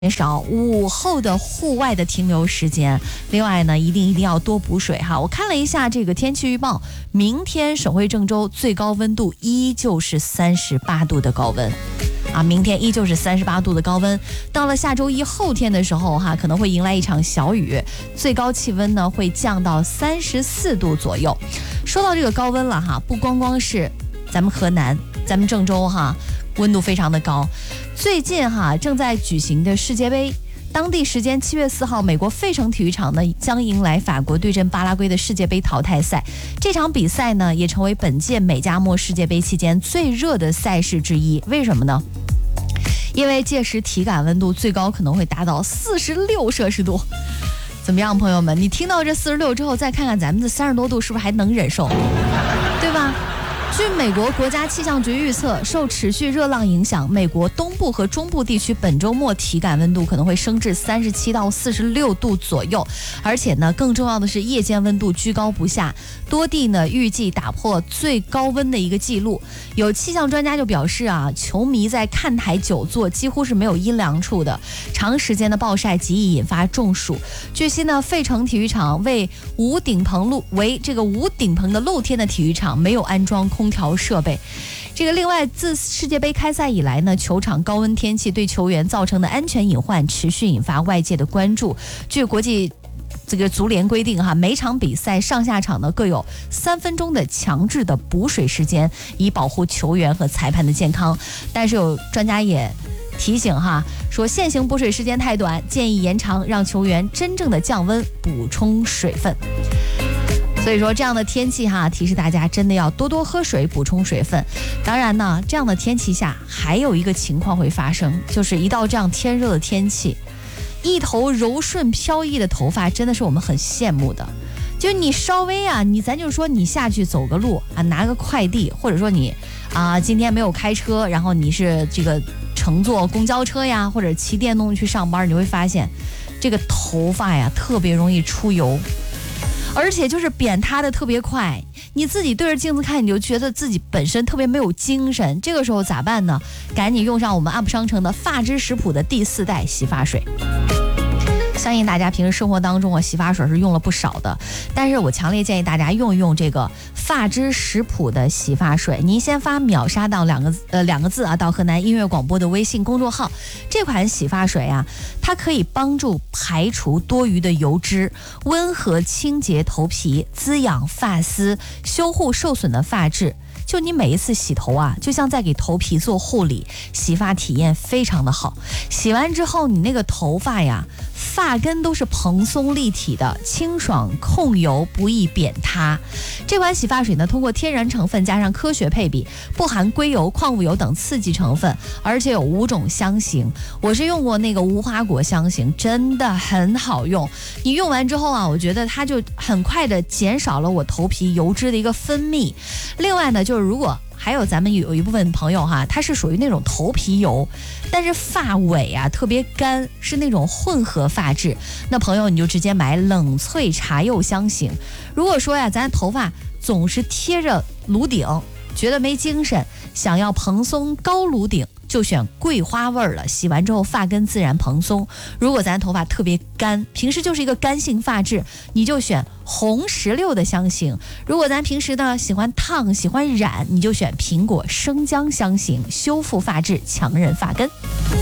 减少午后的户外的停留时间。另外呢，一定要多补水哈。我看了一下这个天气预报，明天省会郑州最高温度依旧是38度的高温啊，明天依旧是38度的高温。到了下周一后天的时候哈，可能会迎来一场小雨，最高气温呢会降到34度左右。说到这个高温了哈，不光光是咱们河南，咱们郑州哈，温度非常的高。最近哈正在举行的世界杯，当地时间7月4号，美国费城体育场呢将迎来法国对阵巴拉圭的世界杯淘汰赛。这场比赛呢也成为本届美加墨世界杯期间最热的赛事之一。为什么呢？因为届时体感温度最高可能会达到46摄氏度。怎么样，朋友们？你听到这46之后，再看看咱们的30多度，是不是还能忍受？对吧？据美国国家气象局预测，受持续热浪影响，美国东部和中部地区本周末体感温度可能会升至37到46度左右，而且呢，更重要的是夜间温度居高不下，多地呢预计打破最高温的一个记录。有气象专家就表示啊，球迷在看台久坐几乎是没有阴凉处的，长时间的暴晒极易引发中暑。据悉呢，费城体育场为无顶棚的露天的体育场，没有安装空调设备。这个另外，自世界杯开赛以来呢，球场高温天气对球员造成的安全隐患持续引发外界的关注。据国际足联规定哈，每场比赛上下场呢各有3分钟的强制的补水时间，以保护球员和裁判的健康。但是有专家也提醒哈，说现行补水时间太短，建议延长，让球员真正的降温，补充水分。所以说这样的天气哈，提示大家真的要多多喝水，补充水分。当然呢，这样的天气下还有一个情况会发生，就是一到这样天热的天气，一头柔顺飘逸的头发真的是我们很羡慕的。就你稍微啊，咱就说你下去走个路啊，拿个快递，或者说你今天没有开车，然后你是这个乘坐公交车呀，或者骑电动去上班，你会发现这个头发呀特别容易出油，而且就是扁塌的特别快，你自己对着镜子看，你就觉得自己本身特别没有精神。这个时候咋办呢？赶紧用上我们 UP 商城的发之食谱的第4代洗发水。相信大家平时生活当中洗发水是用了不少的，但是我强烈建议大家用一用这个发之食谱的洗发水。您先发秒杀到两个字啊，到河南音乐广播的微信公众号。这款洗发水啊，它可以帮助排除多余的油脂，温和清洁头皮，滋养发丝，修护受损的发质。就你每一次洗头啊，就像在给头皮做护理，洗发体验非常的好。洗完之后，你那个头发呀，发根都是蓬松立体的，清爽控油，不易扁塌。这款洗发水呢，通过天然成分加上科学配比，不含硅油、矿物油等刺激成分，而且有5种香型。我是用过那个无花果香型，真的很好用。你用完之后啊，我觉得它就很快的减少了我头皮油脂的一个分泌。另外呢，就是如果还有咱们有一部分朋友哈，他是属于那种头皮油，但是发尾啊特别干，是那种混合发质，那朋友你就直接买冷萃茶柚香型。如果说呀，咱头发总是贴着颅顶，觉得没精神，想要蓬松高颅顶，就选桂花味儿了，洗完之后发根自然蓬松。如果咱头发特别干，平时就是一个干性发质，你就选红石榴的香型。如果咱平时呢喜欢烫喜欢染，你就选苹果生姜香型，修复发质，强韧发根。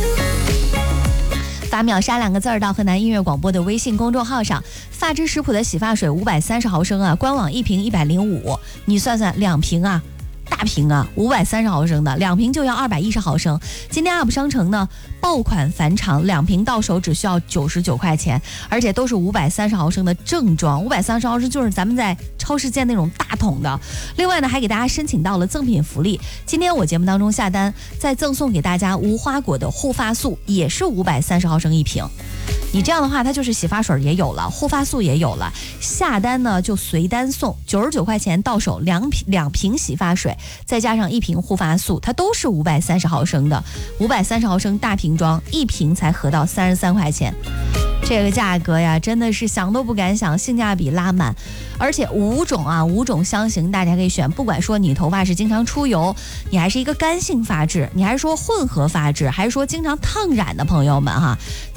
发秒杀2个字到河南音乐广播的微信公众号上。发之食谱的洗发水530毫升啊，官网1瓶105，你算算2瓶啊，大瓶啊，530毫升的2瓶就要210毫升。今天 UP 商城呢爆款返场，2瓶到手只需要99块钱，而且都是530毫升的正装。530毫升就是咱们在超市见那种大桶的。另外呢，还给大家申请到了赠品福利，今天我节目当中下单再赠送给大家无花果的护发素，也是530毫升1瓶。你这样的话，它就是洗发水也有了，护发素也有了，下单呢就随单送，99块钱到手两瓶洗发水，再加上1瓶护发素，它都是530毫升的，530毫升大瓶装，1瓶才合到33块钱。 这个价格呀，真的是想都不敢想，性价比拉满，而且5种香型大家可以选，不管说你头发是经常出油，你还是一个干性发质，你还是说混合发质，还是说经常烫染的朋友们哈。